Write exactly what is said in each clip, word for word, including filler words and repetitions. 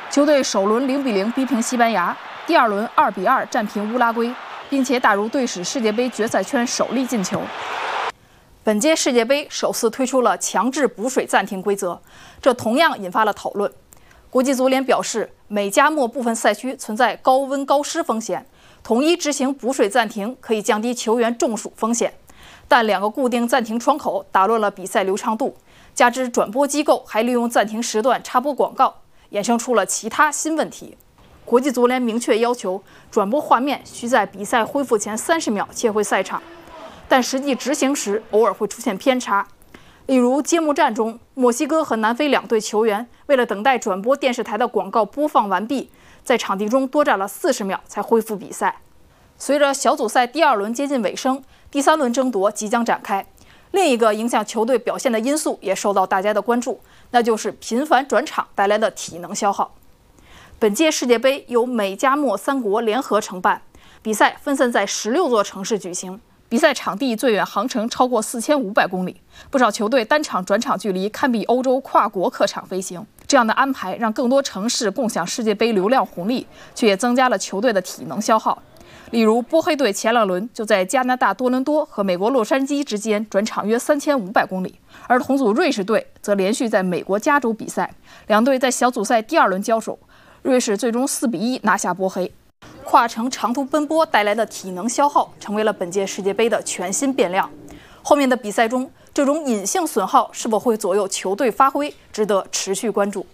球队首轮零比零逼平西班牙，第二轮二比二战平乌拉圭，并且打入队史世界杯决赛圈首粒进球。本届世界杯首次推出了强制补水暂停规则，这同样引发了讨论。国际足联表示，美加墨部分赛区存在高温高湿风险，统一执行补水暂停可以降低球员中暑风险。但两个固定暂停窗口打乱了比赛流畅度，加之转播机构还利用暂停时段插播广告，衍生出了其他新问题。国际足联明确要求，转播画面需在比赛恢复前三十秒切回赛场，但实际执行时偶尔会出现偏差。例如揭幕战中，墨西哥和南非两队球员为了等待转播电视台的广告播放完毕，在场地中多站了四十秒才恢复比赛。随着小组赛第二轮接近尾声，第三轮争夺即将展开。另一个影响球队表现的因素也受到大家的关注，那就是频繁转场带来的体能消耗。本届世界杯由美加墨三国联合承办，比赛分散在十六座城市举行，比赛场地最远航程超过四千五百公里，不少球队单场转场距离堪比欧洲跨国客场飞行。这样的安排让更多城市共享世界杯流量红利，却也增加了球队的体能消耗。例如，波黑队前两轮就在加拿大多伦多和美国洛杉矶之间转场约三千五百公里，而同组瑞士队则连续在美国加州比赛，两队在小组赛第二轮交手，瑞士最终四比一拿下波黑。跨程长途奔波带来的体能消耗，成为了本届世界杯的全新变量。后面的比赛中，这种隐性损耗是否会左右球队发挥，值得持续关注。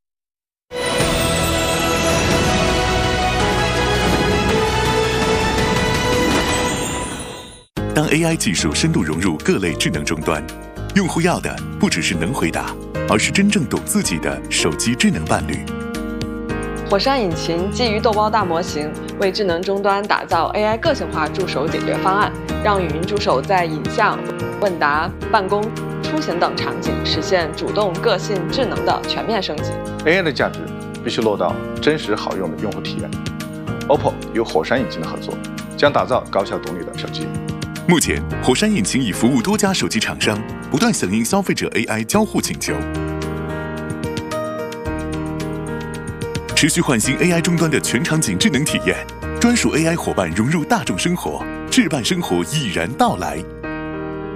当 A I 技术深度融入各类智能终端，用户要的不只是能回答，而是真正懂自己的手机智能伴侣。 火山引擎基于豆包大模型，为智能终端打造 A I 个性化助手解决方案，让语音助手在影像、问答、办公、出行等场景实现主动、个性、智能的全面升级。 A I 的价值必须落到真实好用的用户体验。O P P O 与火山引擎的合作，将打造高效独立的手机。 目前，火山引擎已服务多家手机厂商，不断响应消费者 A I 交互请求，持续焕新 A I 终端的全场景智能体验，专属 A I 伙伴融入大众生活，智伴生活已然到来。